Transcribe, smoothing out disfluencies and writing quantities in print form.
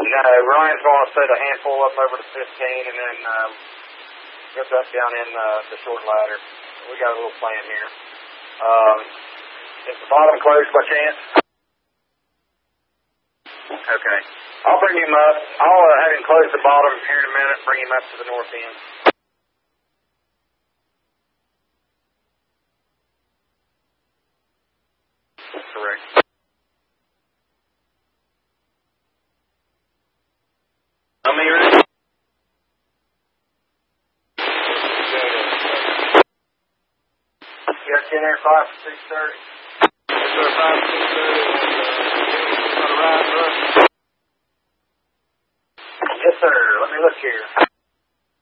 No, Ryan's going to set a handful of them over to 15 and then get that down in the short ladder. We got a little plan here. Is the bottom closed by chance? Okay. I'll bring him up. I'll have him close the bottom here in a minute, bring him up to the north end. Correct. I'm here. You got 10 air 5 for 630. Yes, sir, 5 for 630. Yes, sir. Let me look here.